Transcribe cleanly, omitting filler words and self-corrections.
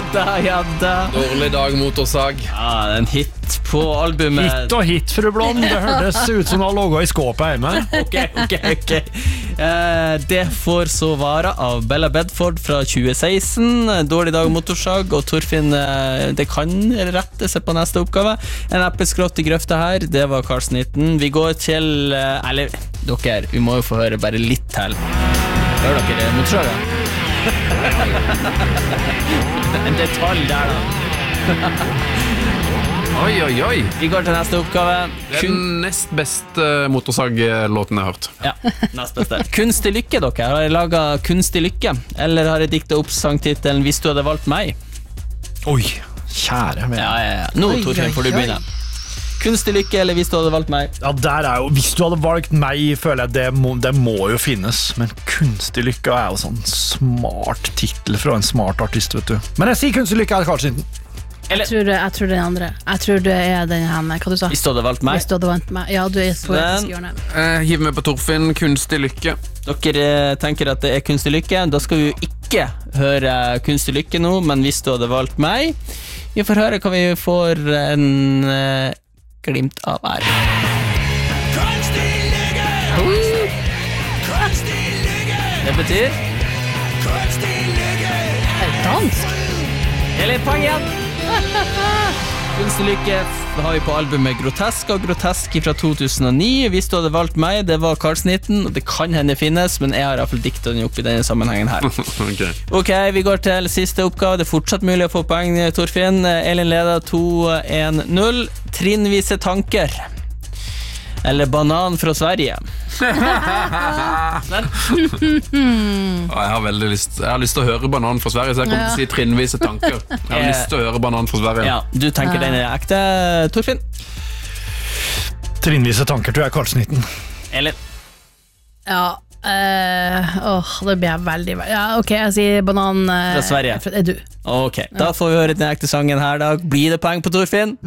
ja. Dårlig dag, motorsag. Ja, en hit på albumet. Hit og hit, fru Blom. Det hørtes ut som det lå i skåpet hjemme. Ok. Det får så vare av Bella Bedford fra 2016. Dårlig dag, motorsag. Og Torfinn, det kan rette seg på neste oppgave. En eppeskrått i grøfta her. Det var Carlsen 19. Vi går til eller, dere, vi må jo få høre bare litt til. Hører dere motorsaget? En detalj der da. Oi. Vi går til neste oppgave. Det er den nest beste motorsag-låten jeg har hørt. Ja, nest beste. Kunstig lykke, dere. Har jeg laget Kunstig lykke? Eller har jeg diktet opp sangtitelen Hvis du hadde valgt meg? Oi, kjære venn. Ja. Nå, Torfinn, får du begynne. Kunstig lykke, eller Hvis du hadde valgt meg? Ja, der er jo, hvis du hadde valgt meg, føler jeg det må jo finnes. Men Kunstig lykke er jo sånn smart titel fra en smart artist, vet du. Men jeg sier Kunstig lykke er Carlsen 19. Jeg tror den andre. Jeg tror det er den her med, hva du sa? Hvis du hadde valgt meg? Hvis du hadde valgt meg. Ja, du er et poetisk hjørne. Hiv meg på Torfinn, Kunstig lykke. Dere tenker at det er Kunstig lykke. Da skal vi jo ikke høre Kunstig lykke nå, men hvis du hadde valgt meg, vi får høre hva vi får en glimt av her. Det betyr Dansk? Eller poeng igjen. Kunstig lykke har vi på albumet Grotesk og Grotesk fra 2009. Hvis du hadde valgt meg, det var Carlsen 19, og det kan hende finnes, men jeg har i hvert fall diktet den opp i denne sammenhengen her. Ok, vi går til siste oppgave. Det er fortsatt mulig å få poeng, Torfinn. Elin leder 2-1-0. Trinnvise tanker. Eller banan fra Sverige. Jeg har veldig lyst. Jeg har lyst til å høre Banan fra Sverige, så jeg kommer til å si trinnvise tanker. Jeg har lyst til å høre Banan fra Sverige. Ja, du tenker den er ekte, Torfinn? Trinnvise tanker tror jeg Carlsen 19. Elin? Ja, det blir jeg veldig. Ja, ok, jeg sier banan fra Sverige. Er du? Ok, da får vi høre den ekte sangen her da. Blir det poeng på Torfinn?